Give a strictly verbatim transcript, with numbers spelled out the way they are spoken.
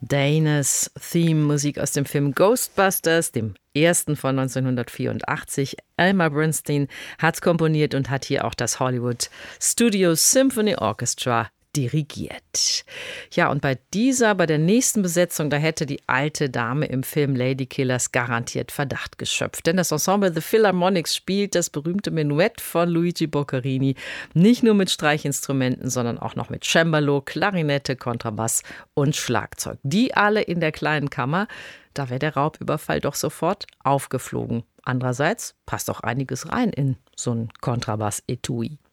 Danas Theme, Musik aus dem Film Ghostbusters, dem ersten von neunzehnhundertvierundachtzig. Elmer Bernstein hat komponiert und hat hier auch das Hollywood Studio Symphony Orchestra dirigiert. Ja, und bei dieser, bei der nächsten Besetzung, da hätte die alte Dame im Film Lady Killers garantiert Verdacht geschöpft. Denn das Ensemble The Philharmonics spielt das berühmte Menuett von Luigi Boccherini nicht nur mit Streichinstrumenten, sondern auch noch mit Cembalo, Klarinette, Kontrabass und Schlagzeug. Die alle in der kleinen Kammer. Da wäre der Raubüberfall doch sofort aufgeflogen. Andererseits passt auch einiges rein in so ein Kontrabass-Etui.